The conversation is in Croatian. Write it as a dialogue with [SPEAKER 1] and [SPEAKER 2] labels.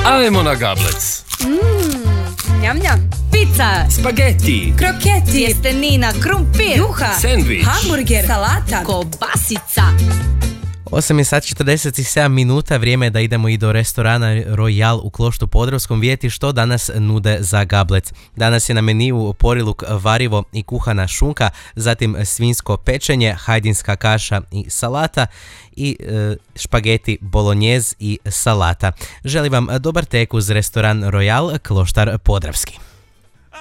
[SPEAKER 1] Ajmo na gablec.
[SPEAKER 2] Njam, njam. Pizza,
[SPEAKER 1] Spaghetti,
[SPEAKER 2] kroketi, tjestenina, krumpir, juha,
[SPEAKER 1] sendvič,
[SPEAKER 2] hamburger, salata, kobasica.
[SPEAKER 3] 8:47, vrijeme je da idemo i do restorana Royal u Kloštu Podravskom vidjeti što danas nude za gablec. Danas je na meniju poriluk varivo i kuhana šunka, zatim svinjsko pečenje, hajdinska kaša i salata i špageti bolognese i salata. Želim vam dobar tek uz restoran Royal Kloštar Podravski.